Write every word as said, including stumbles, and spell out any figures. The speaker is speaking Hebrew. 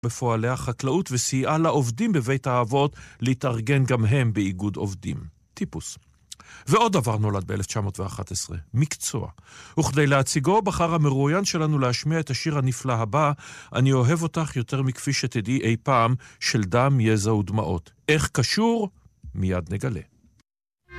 בפועלי החקלאות וסייעה לעובדים בבית האבות להתארגן גם הם באיגוד עובדים. טיפוס. ועוד דבר נולד ב-אלף תשע מאות ואחת עשרה, מקצוע. וכדי להציגו בחר המרואיין שלנו להשמיע את השיר הנפלא הבא, אני אוהב אותך יותר מכפי שתדעי אי פעם, של דם, יזע ודמעות. איך קשור? מיד נגלה.